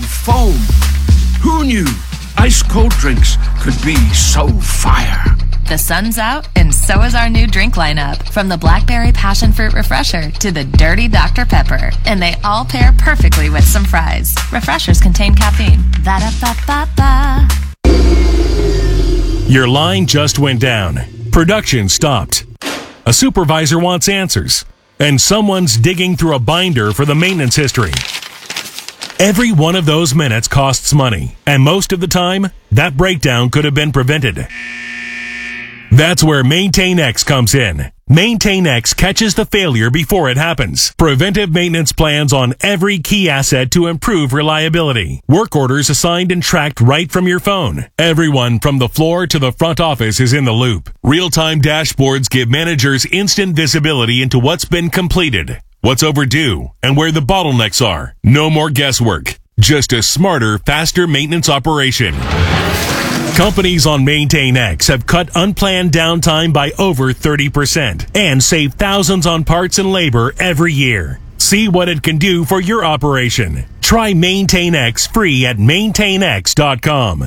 foam. Who knew ice-cold drinks could be so fire? The sun's out, and so is our new drink lineup. From the Blackberry Passion Fruit Refresher to the Dirty Dr. Pepper. And they all pair perfectly with some fries. Refreshers contain caffeine. Va-da-ba-ba-ba. Your line just went down. Production stopped. A supervisor wants answers. And someone's digging through a binder for the maintenance history. Every one of those minutes costs money. And most of the time, that breakdown could have been prevented. That's where MaintainX comes in. MaintainX catches the failure before it happens. Preventive maintenance plans on every key asset to improve reliability. Work orders assigned and tracked right from your phone. Everyone from the floor to the front office is in the loop. Real-time dashboards give managers instant visibility into what's been completed, what's overdue, and where the bottlenecks are. No more guesswork. Just a smarter, faster maintenance operation. Companies on MaintainX have cut unplanned downtime by over 30% and save thousands on parts and labor every year. See what it can do for your operation. Try MaintainX free at maintainx.com.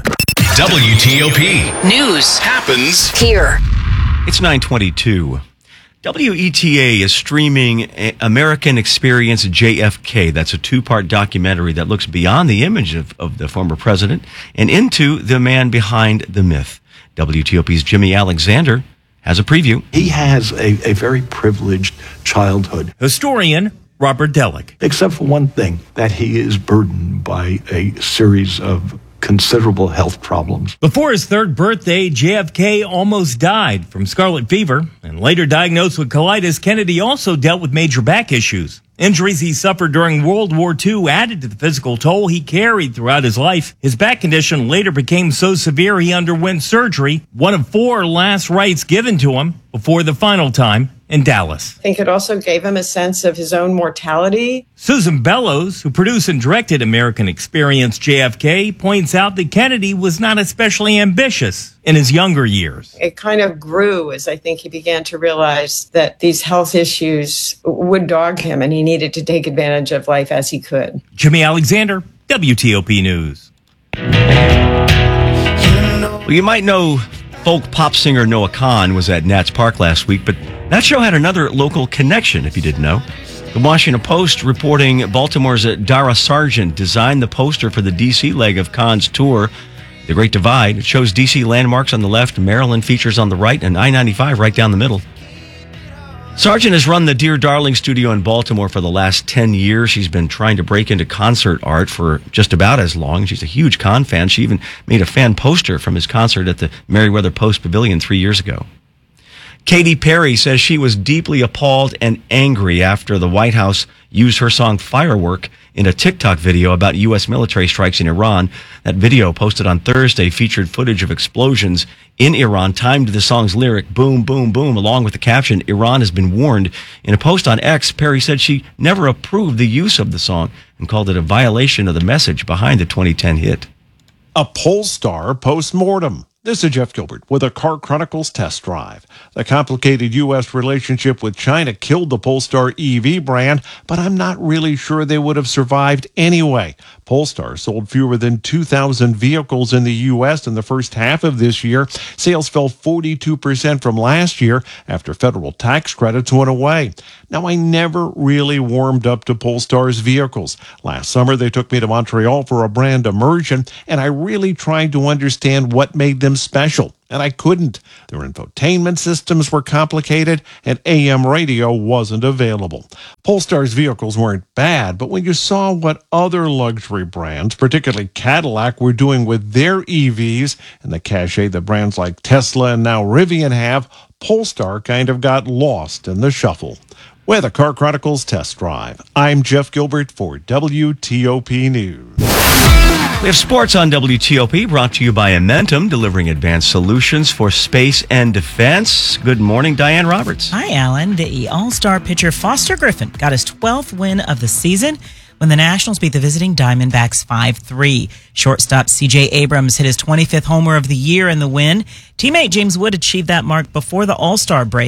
WTOP. News Happens here. It's 9:22. WETA is streaming American Experience JFK. That's a two-part documentary that looks beyond the image of the former president and into the man behind the myth. WTOP's Jimmy Alexander has a preview. He has a very privileged childhood. Historian Robert Delick. Except for one thing, that he is burdened by a series of considerable health problems. Before his third birthday, JFK almost died from scarlet fever, and later diagnosed with colitis, Kennedy also dealt with major back issues. Injuries he suffered during World War II added to the physical toll he carried throughout his life. His back condition later became so severe he underwent surgery, one of 4 last rites given to him before the final time in Dallas. I think it also gave him a sense of his own mortality. Susan Bellows, who produced and directed American Experience JFK, points out that Kennedy was not especially ambitious in his younger years. It kind of grew as I think he began to realize that these health issues would dog him and he needed to take advantage of life as he could. Jimmy Alexander, WTOP News. Well, you might know folk pop singer Noah Kahan was at Nats Park last week, but that show had another local connection, if you didn't know. The Washington Post reporting Baltimore's Dara Sargent designed the poster for the D.C. leg of Kahan's tour, The Great Divide. It shows D.C. landmarks on the left, Maryland features on the right, and I-95 right down the middle. Sargent has run the Dear Darling studio in Baltimore for the last 10 years. She's been trying to break into concert art for just about as long. She's a huge Kahan fan. She even made a fan poster from his concert at the Merriweather Post Pavilion 3 years ago. Katy Perry says she was deeply appalled and angry after the White House used her song Firework in a TikTok video about U.S. military strikes in Iran. That video, posted on Thursday, featured footage of explosions in Iran timed to the song's lyric, boom, boom, boom, along with the caption, Iran has been warned. In a post on X, Perry said she never approved the use of the song and called it a violation of the message behind the 2010 hit. A Polestar postmortem. This is Jeff Gilbert with a Car Chronicles test drive. The complicated U.S. relationship with China killed the Polestar EV brand, but I'm not really sure they would have survived anyway. Polestar sold fewer than 2,000 vehicles in the U.S. in the first half of this year. Sales fell 42% from last year after federal tax credits went away. Now, I never really warmed up to Polestar's vehicles. Last summer, they took me to Montreal for a brand immersion, and I really tried to understand what made them special, and I couldn't. Their infotainment systems were complicated, and AM radio wasn't available. Polestar's vehicles weren't bad, but when you saw what other luxury brands, particularly Cadillac, were doing with their EVs and the cachet that brands like Tesla and now Rivian have, Polestar kind of got lost in the shuffle. With a Car Chronicles test drive, I'm Jeff Gilbert for WTOP News. We have sports on WTOP, brought to you by Amentum, delivering advanced solutions for space and defense. Good morning, Diane Roberts. Hi, Alan. The All-Star pitcher Foster Griffin got his 12th win of the season when the Nationals beat the visiting Diamondbacks 5-3. Shortstop C.J. Abrams hit his 25th homer of the year in the win. Teammate James Wood achieved that mark before the All-Star break.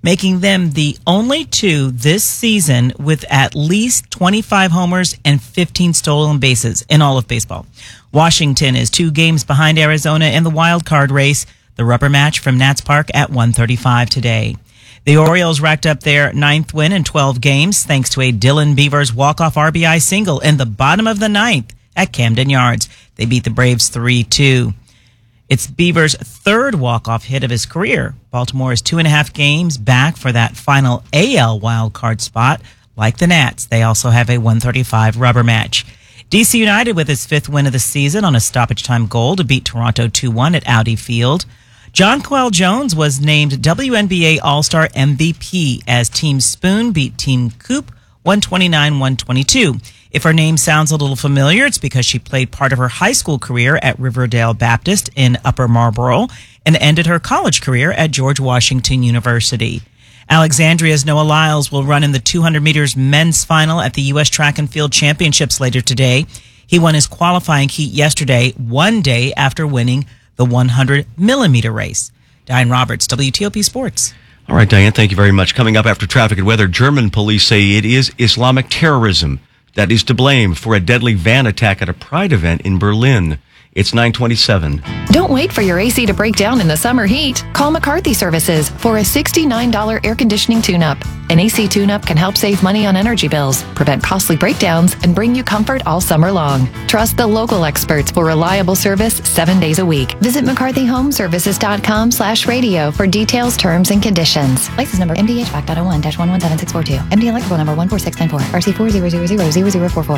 making them the only two this season with at least 25 homers and 15 stolen bases in all of baseball. Washington is 2 games behind Arizona in the wild card race. The rubber match from Nats Park at 1:35 today. The Orioles racked up their 9th win in 12 games thanks to a Dylan Beavers walk-off RBI single in the bottom of the 9th at Camden Yards. They beat the Braves 3-2. It's Beavers' 3rd walk-off hit of his career. Baltimore is 2.5 games back for that final AL wildcard spot. Like the Nats, they also have a 1:35 rubber match. DC United with its 5th win of the season on a stoppage-time goal to beat Toronto 2-1 at Audi Field. Jonquel Jones was named WNBA All-Star MVP as Team Spoon beat Team Coop 129-122. If her name sounds a little familiar, it's because she played part of her high school career at Riverdale Baptist in Upper Marlboro and ended her college career at George Washington University. Alexandria's Noah Lyles will run in the 200 meters men's final at the U.S. Track and Field Championships later today. He won his qualifying heat yesterday, one day after winning the 100-millimeter race. Diane Roberts, WTOP Sports. All right, Diane, thank you very much. Coming up after traffic and weather, German police say it is Islamic terrorism that is to blame for a deadly van attack at a Pride event in Berlin. It's 9:27. Don't wait for your AC to break down in the summer heat. Call McCarthy Services for a $69 air conditioning tune-up. An AC tune-up can help save money on energy bills, prevent costly breakdowns, and bring you comfort all summer long. Trust the local experts for reliable service 7 days a week. Visit McCarthyHomeservices.com/radio for details, terms, and conditions. License number MDH-5.01-117642. MD electrical number 14694. RC40000044.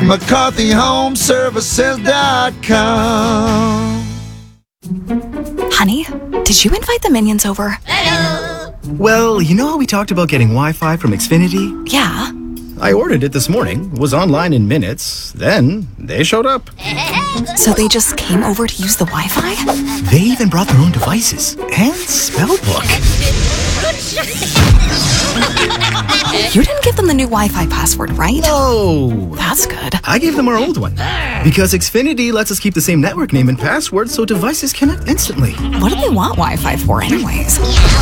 McCarthyHomeservices.com. Honey, did you invite the minions over? Hello. Well, you know how we talked about getting Wi-Fi from Xfinity? Yeah. I ordered it this morning, was online in minutes, then they showed up. So they just came over to use the Wi-Fi? They even brought their own devices and spell book. You didn't give them the new Wi-Fi password, right? No. That's good. I gave them our old one. Because Xfinity lets us keep the same network name and password so devices connect instantly. What do they want Wi-Fi for anyways?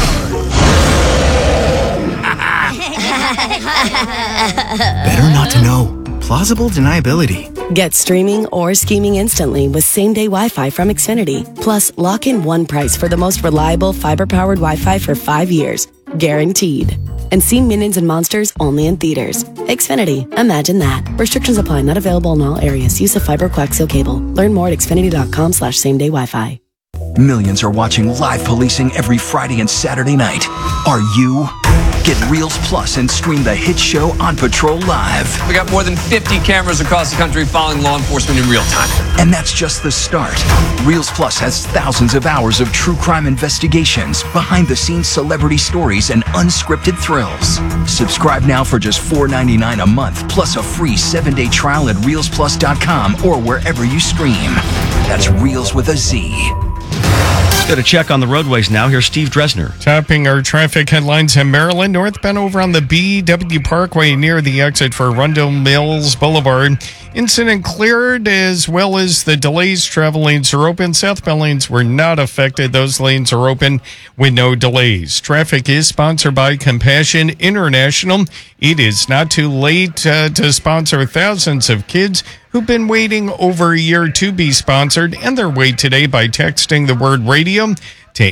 Better not to know. Plausible deniability. Get streaming or scheming instantly with same-day Wi-Fi from Xfinity. Plus, lock in one price for the most reliable fiber-powered Wi-Fi for 5 years. Guaranteed. And see Minions and Monsters only in theaters. Xfinity. Imagine that. Restrictions apply. Not available in all areas. Use of fiber coaxial cable. Learn more at xfinity.com/same-day Wi-Fi. Millions are watching live policing every Friday and Saturday night. Are you? Get Reels Plus and stream the hit show On Patrol Live. We got more than 50 cameras across the country following law enforcement in real time. And that's just the start. Reels Plus has thousands of hours of true crime investigations, behind-the-scenes celebrity stories, and unscripted thrills. Subscribe now for just $4.99 a month, plus a free 7-day trial at ReelsPlus.com or wherever you stream. That's Reels with a Z. Got a check on the roadways now. Here's Steve Dresner. Topping our traffic headlines in Maryland, northbound over on the BW Parkway near the exit for Rundle Mills Boulevard. Incident cleared, as well as the delays. Travel lanes are open. Southbound lanes were not affected. Those lanes are open with no delays. Traffic is sponsored by Compassion International. It is not too late to sponsor thousands of kids who've been waiting over a year to be sponsored, and their wait today by texting the word radio to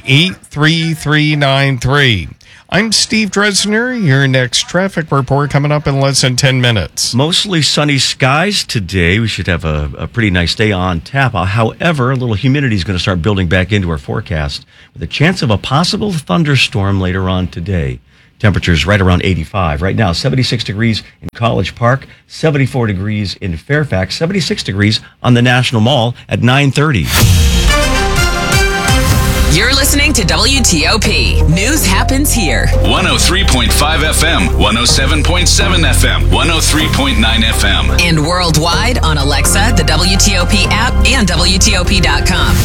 83393. I'm Steve Dresner. Your next traffic report coming up in less than 10 minutes. Mostly sunny skies today. We should have a pretty nice day on tap. However, a little humidity is going to start building back into our forecast with a chance of a possible thunderstorm later on today. Temperatures right around 85. Right now, 76 degrees in College Park, 74 degrees in Fairfax, 76 degrees on the National Mall at 9:30. You're listening to WTOP. News happens here. 103.5 FM, 107.7 FM, 103.9 FM. And worldwide on Alexa, the WTOP app, and WTOP.com.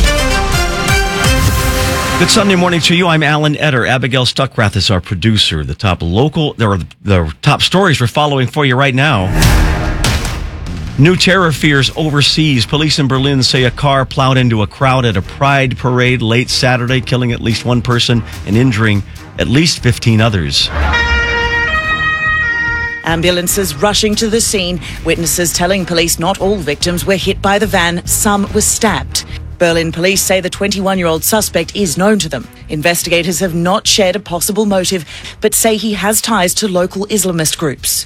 Good Sunday morning to you. I'm Alan Etter. Abigail Stuckrath is our producer. The top top stories we're following for you right now. New terror fears overseas. Police in Berlin say a car plowed into a crowd at a pride parade late Saturday, killing at least one person and injuring at least 15 others. Ambulances rushing to the scene, witnesses telling police not all victims were hit by the van, some were stabbed. Berlin police say the 21-year-old suspect is known to them. Investigators have not shared a possible motive, but say he has ties to local Islamist groups.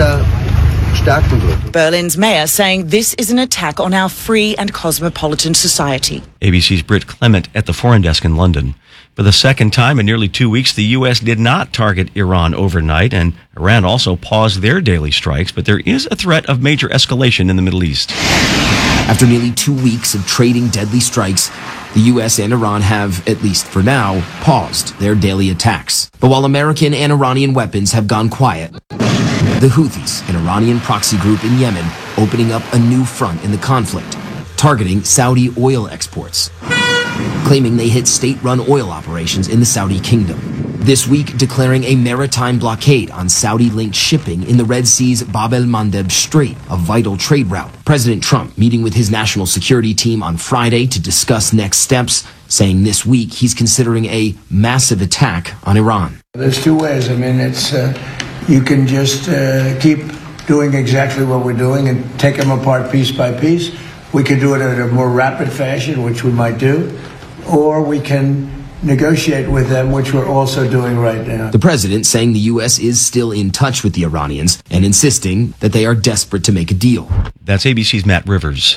Berlin's mayor saying this is an attack on our free and cosmopolitan society. ABC's Britt Clement at the Foreign Desk in London. For the second time in nearly 2 weeks, the U.S. did not target Iran overnight, and Iran also paused their daily strikes, but there is a threat of major escalation in the Middle East. After nearly 2 weeks of trading deadly strikes, the U.S. and Iran have, at least for now, paused their daily attacks. But while American and Iranian weapons have gone quiet, the Houthis, an Iranian proxy group in Yemen, opening up a new front in the conflict, targeting Saudi oil exports, claiming they hit state-run oil operations in the Saudi kingdom. This week, declaring a maritime blockade on Saudi-linked shipping in the Red Sea's Bab el-Mandeb Strait, a vital trade route. President Trump meeting with his national security team on Friday to discuss next steps, saying this week he's considering a massive attack on Iran. There's two ways. I mean, it's you can just keep doing exactly what we're doing and take them apart piece by piece. We can do it in a more rapid fashion, which we might do, or we can negotiate with them, which we're also doing right now. The president saying the U.S. is still in touch with the Iranians and insisting that they are desperate to make a deal. That's ABC's Matt Rivers.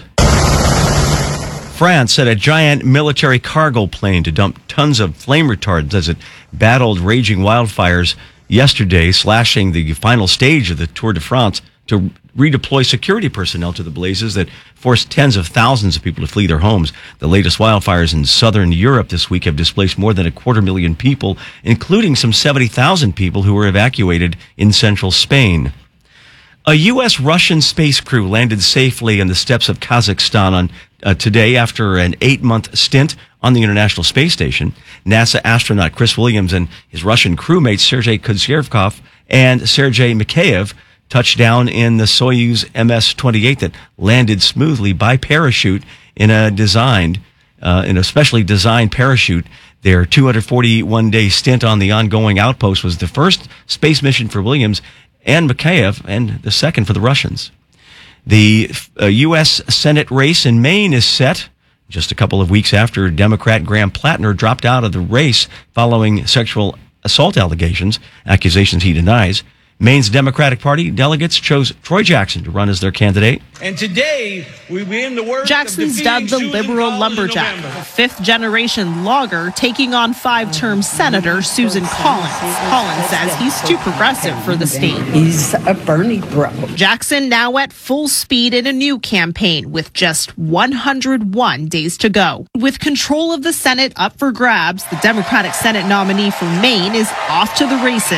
France sent a giant military cargo plane to dump tons of flame retardants as it battled raging wildfires yesterday, slashing the final stage of the Tour de France to redeploy security personnel to the blazes that forced tens of thousands of people to flee their homes. The latest wildfires in southern Europe this week have displaced more than 250,000 people, including some 70,000 people who were evacuated in central Spain. A U.S.-Russian space crew landed safely on the steppes of Kazakhstan today after an 8-month stint on the International Space Station. NASA astronaut Chris Williams and his Russian crewmates Sergei Kuzyev and Sergei Mikheyev touched down in the Soyuz MS-28 that landed smoothly by parachute in a specially designed parachute. Their 241-day stint on the ongoing outpost was the first space mission for Williams and Mikheyev, and the second for the Russians. The U.S. Senate race in Maine is set just a couple of weeks after Democrat Graham Plattner dropped out of the race following sexual assault accusations he denies. Maine's Democratic Party delegates chose Troy Jackson to run as their candidate. And today, we begin the work Jackson's dubbed the liberal lumberjack, a fifth-generation logger taking on 5-term Senator Susan Collins. Collins says he's too progressive for the state. He's a Bernie bro. Jackson now at full speed in a new campaign with just 101 days to go. With control of the Senate up for grabs, the Democratic Senate nominee for Maine is off to the races.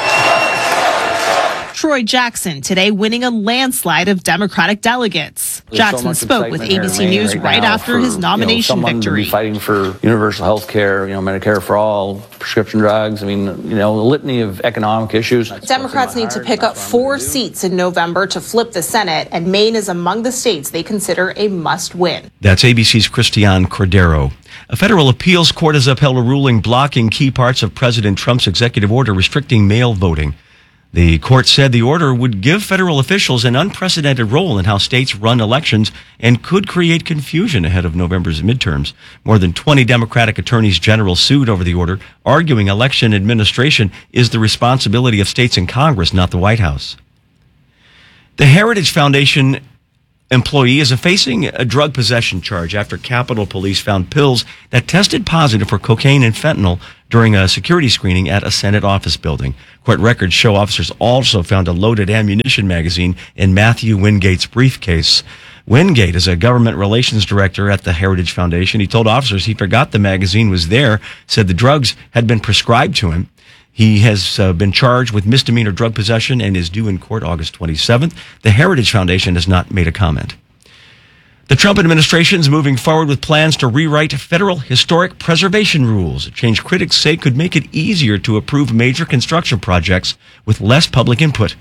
Troy Jackson today winning a landslide of Democratic delegates. Jackson spoke with ABC News right after his nomination victory. To be fighting for universal health care, Medicare for all, prescription drugs, a litany of economic issues. Democrats need to pick up 4 seats in November to flip the Senate, and Maine is among the states they consider a must-win. That's ABC's Christian Cordero. A federal appeals court has upheld a ruling blocking key parts of President Trump's executive order restricting mail voting. The court said the order would give federal officials an unprecedented role in how states run elections and could create confusion ahead of November's midterms. More than 20 Democratic attorneys general sued over the order, arguing election administration is the responsibility of states and Congress, not the White House. The Heritage Foundation employee is facing a drug possession charge after Capitol Police found pills that tested positive for cocaine and fentanyl during a security screening at a Senate office building. Court records show officers also found a loaded ammunition magazine in Matthew Wingate's briefcase. Wingate is a government relations director at the Heritage Foundation. He told officers he forgot the magazine was there, said the drugs had been prescribed to him. He has been charged with misdemeanor drug possession and is due in court August 27th. The Heritage Foundation has not made a comment. The Trump administration is moving forward with plans to rewrite federal historic preservation rules, a change critics say could make it easier to approve major construction projects with less public input.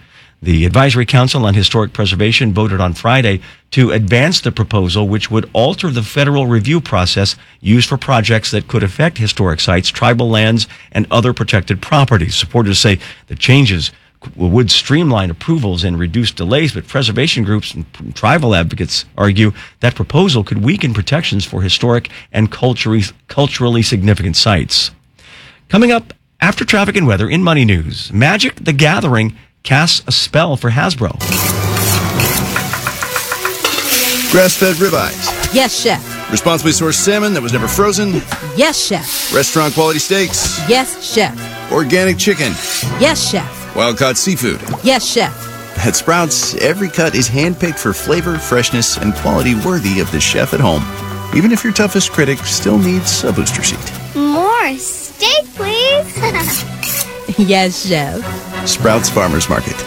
The Advisory Council on Historic Preservation voted on Friday to advance the proposal, which would alter the federal review process used for projects that could affect historic sites, tribal lands, and other protected properties. Supporters say the changes would streamline approvals and reduce delays, but preservation groups and tribal advocates argue that proposal could weaken protections for historic and culturally significant sites. Coming up after traffic and weather in Money News, Magic the Gathering casts a spell for Hasbro. Grass-fed ribeyes. Yes, chef. Responsibly sourced salmon that was never frozen. Yes, chef. Restaurant quality steaks. Yes, chef. Organic chicken. Yes, chef. Wild-caught seafood. Yes, chef. At Sprouts, every cut is handpicked for flavor, freshness, and quality worthy of the chef at home. Even if your toughest critic still needs a booster seat. More steak, please. Yes, chef. Sprouts Farmers Market.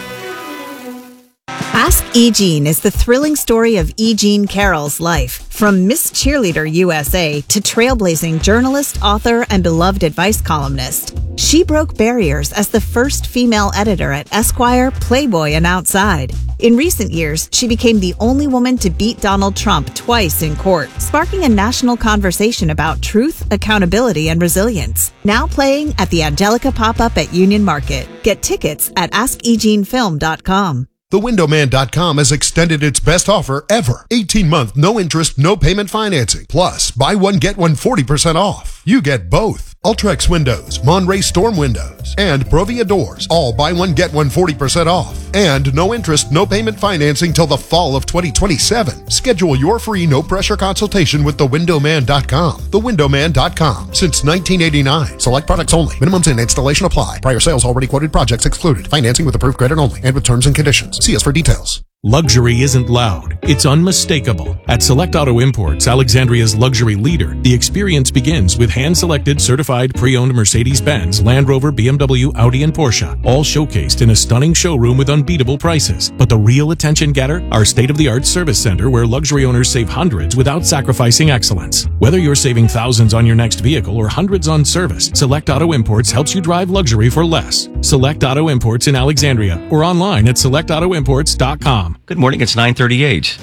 Ask E. Jean is the thrilling story of E. Jean Carroll's life. From Miss Cheerleader USA to trailblazing journalist, author, and beloved advice columnist. She broke barriers as the first female editor at Esquire, Playboy, and Outside. In recent years, she became the only woman to beat Donald Trump twice in court, sparking a national conversation about truth, accountability, and resilience. Now playing at the Angelica Pop-Up at Union Market. Get tickets at AskEjeanFilm.com. TheWindowMan.com has extended its best offer ever. 18-month, no interest, no payment financing. Plus, buy one, get one 40% off. You get both. Ultrex windows, Monterey Storm windows, and Provia doors. All buy one, get one 40% off. And no interest, no payment financing till the fall of 2027. Schedule your free no-pressure consultation with TheWindowMan.com. TheWindowMan.com. Since 1989. Select products only. Minimums and installation apply. Prior sales already quoted projects excluded. Financing with approved credit only and with terms and conditions. See us for details. Luxury isn't loud, it's unmistakable. At Select Auto Imports, Alexandria's luxury leader, the experience begins with hand-selected, certified, pre-owned Mercedes-Benz, Land Rover, BMW, Audi, and Porsche, all showcased in a stunning showroom with unbeatable prices. But the real attention getter? Our state-of-the-art service center where luxury owners save hundreds without sacrificing excellence. Whether you're saving thousands on your next vehicle or hundreds on service, Select Auto Imports helps you drive luxury for less. Select Auto Imports in Alexandria or online at selectautoimports.com. Good morning, it's 9:38.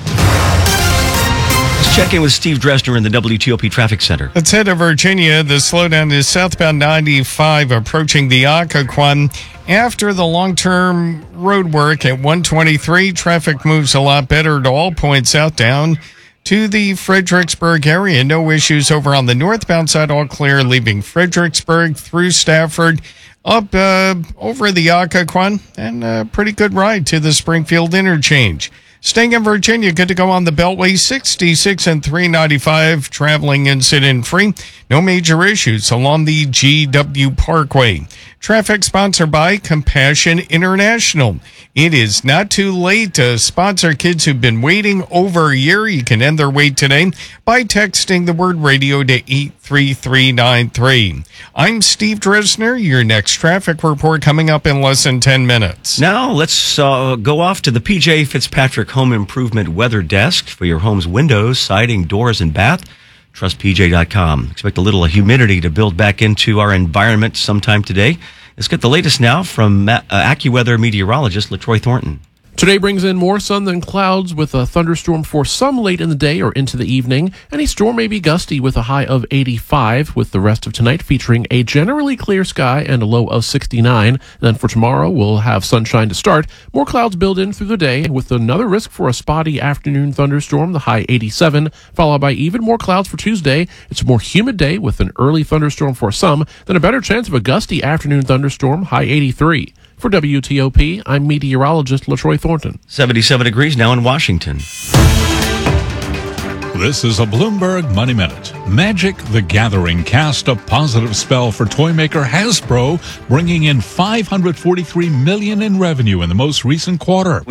Let's check in with Steve Dresner in the WTOP Traffic Center. Let's head to Virginia. The slowdown is southbound 95 approaching the Occoquan. After the long-term road work at 123, traffic moves a lot better at all points out down to the Fredericksburg area. No issues over on the northbound side, all clear leaving Fredericksburg through Stafford. Up over the Occoquan, and a pretty good ride to the Springfield interchange. Staying in Virginia, good to go on the Beltway 66 and 395, traveling incident-free. No major issues along the GW Parkway. Traffic sponsored by Compassion International. It is not too late to sponsor kids who've been waiting over a year. You can end their wait today by texting the word radio to 83393. I'm Steve Dresner. Your next traffic report coming up in less than 10 minutes. Now let's go off to the PJ Fitzpatrick Home Improvement Weather Desk for your home's windows, siding, doors, and bath. TrustPJ.com. Expect a little humidity to build back into our environment sometime today. Let's get the latest now from AccuWeather meteorologist LaTroy Thornton. Today brings in more sun than clouds with a thunderstorm for some late in the day or into the evening. Any storm may be gusty with a high of 85, with the rest of tonight featuring a generally clear sky and a low of 69. And then for tomorrow, we'll have sunshine to start. More clouds build in through the day with another risk for a spotty afternoon thunderstorm, the high 87, followed by even more clouds for Tuesday. It's a more humid day with an early thunderstorm for some, then a better chance of a gusty afternoon thunderstorm, high 83. For WTOP, I'm meteorologist LaTroy Thornton. 77 degrees now in Washington. This is a Bloomberg Money Minute. Magic the Gathering cast a positive spell for toymaker Hasbro, bringing in $543 million in revenue in the most recent quarter.